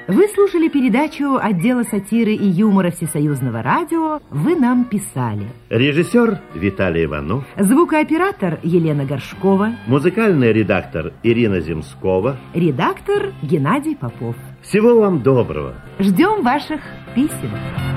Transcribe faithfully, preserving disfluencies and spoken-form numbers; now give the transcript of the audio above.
Вы слушали передачу отдела сатиры и юмора Всесоюзного радио «Вы нам писали». Режиссер Виталий Иванов. Звукооператор Елена Горшкова. Музыкальный редактор Ирина Земскова. Редактор Геннадий Попов. Всего вам доброго. Ждем ваших писем.